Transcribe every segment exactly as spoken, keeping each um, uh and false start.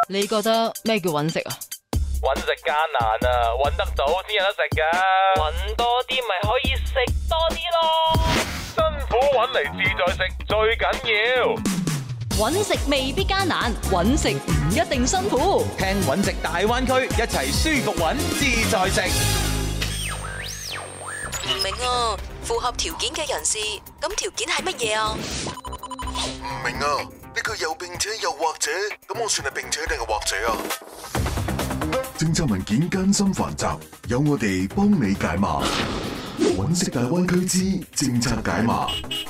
你覺得咩叫揾食啊？ 揾食艱難啊，揾得到先有得食噶。揾多啲咪可以食多啲咯。辛苦揾嚟自在食最緊要。 揾食未必艱難，揾食唔一定辛苦。 聽揾食大灣區，一齊舒服揾，自在食。 唔明啊，符合條件嘅人士，咁條件係乜嘢啊？ 唔明啊，呢個又並且又或者，咁我算係並且定係或者啊？政策文件艱辛繁雜，有我哋幫你解碼。揾食大灣區之政策解碼。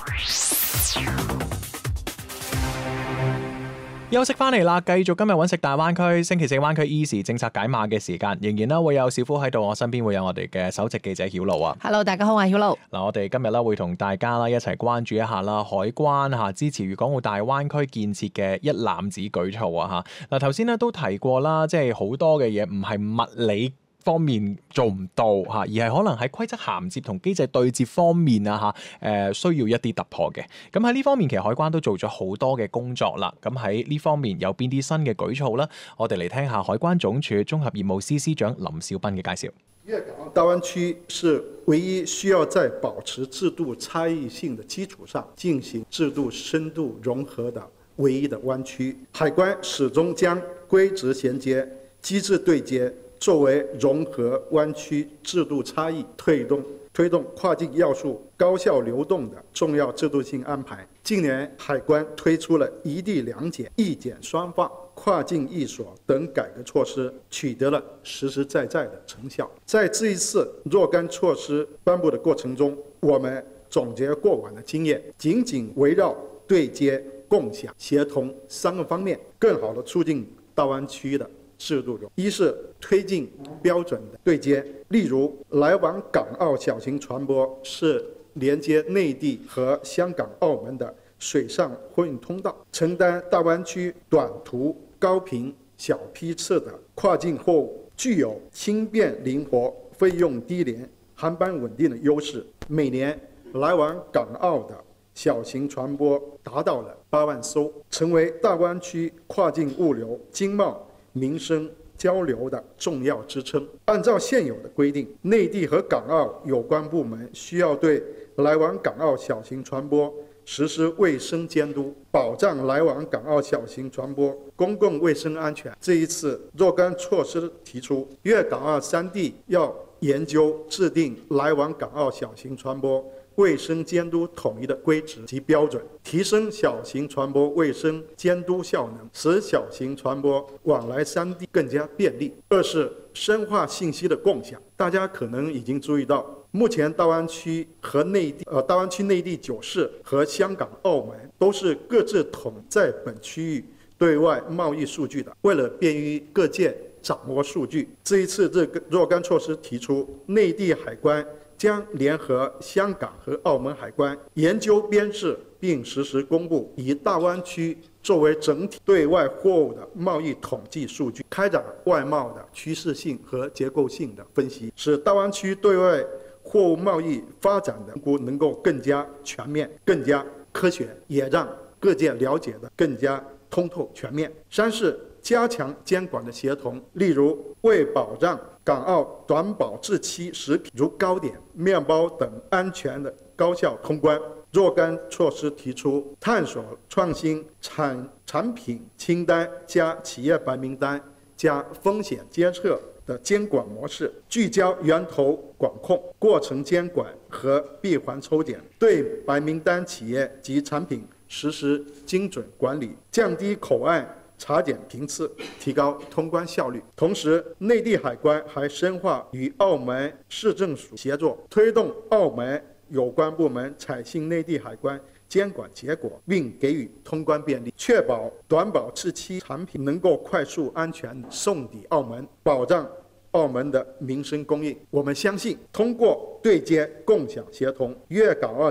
休息翻嚟啦，繼續今日揾食大灣區星期四灣區 Easy 政策解碼嘅時間，仍然啦會有小夫喺度，我身邊會有我哋嘅首席記者曉露啊。 Hello， 大家好，我係曉露。 嗱，我哋今日啦會同大家啦一齊關注一下啦，海關吓支持粵港澳大灣區建設嘅一攬子舉措啊吓。嗱，頭先咧都提過啦，即係好多嘅嘢唔係物理方面做唔到嚇，而係可能喺規則銜接同機制對接方面啊嚇，誒需要一啲突破嘅。咁喺呢方面，其實海關都做咗好多嘅工作啦。咁喺呢方面有邊啲新嘅舉措呢？我哋嚟聽下海關總署綜合業務司司長林少斌嘅介紹。 粵港澳大灣區是唯一需要在保持制度差異性的基礎上進行制度深度融合的唯一的灣區。海關始終將規則銜接、機制對接作為融合灣區制度差異、推動推動跨境要素高效流動的重要制度性安排。近年，海關推出了一地兩檢、一檢雙放、跨境一鎖等改革措施，取得了實實在在的成效。在這一次若干措施頒布的過程中，我們總結過往的經驗，緊緊圍繞對接、共享、協同三個方面，更好地促進大灣區的制度中，一是推進標準的對接，例如來往港澳小型船舶是連接內地和香港、澳門的水上貨運通道，承擔大灣區短途、高頻、小批次的跨境貨物，具有輕便靈活、費用低廉、航班穩定的優勢。每年來往港澳的小型船舶達到了八萬艘，成為大灣區跨境物流、經貿、民生交流的重要支撐。按照現有的規定，內地和港澳有關部門需要對來往港澳小型船舶實施衛生監督，保障來往港澳小型船舶公共衛生安全。這一次若干措施提出，粵港澳三地要研究制定來往港澳小型船舶衛生監督統一的規則及標準，提升小型船舶衛生監督效能，使小型船舶往來三地更加便利。二是深化信息的共享。大家可能已經注意到，目前大灣區和內地，呃，大灣區內地九市和香港、澳門都是各自統在本區域對外貿易數據的。為了便於各界掌握數據，這一次這個若干措施提出，內地海關將聯合香港和澳門海關研究編製並實時公布，以大灣區作為整體對外貨物的貿易統計數據，開展外貿的趨勢性和結構性的分析，使大灣區對外貨物貿易發展的評估能夠更加全面、更加科學，也讓各界了解的更加通透全面。三是加強監管的協同，例如為保障港澳短保質期食品如糕點、麵包等安全的高效通關，若干措施提出探索創新產產品清單加企業白名單加風險監測的監管模式，聚焦源頭管控、過程監管和閉環抽檢，對白名單企業及產品實施精準管理，降低口岸查檢頻次，提高通關效率。同時，內地海關還深化與澳門市政署協作，推動澳門有關部門採信內地海關監管結果，並給予通關便利，確保短保質期產品能夠快速安全地送抵澳門，保障澳門的民生供應。我們相信，通過對接、共享、協同，粵港澳